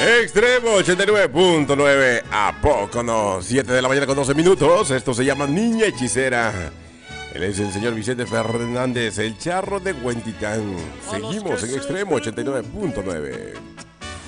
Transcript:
Extremo 89.9. ¿A poco no? 7 de la mañana con 12 minutos. Esto se llama Niña Hechicera. Él es el señor Vicente Fernández, el charro de Huentitán. Seguimos en Extremo 89.9.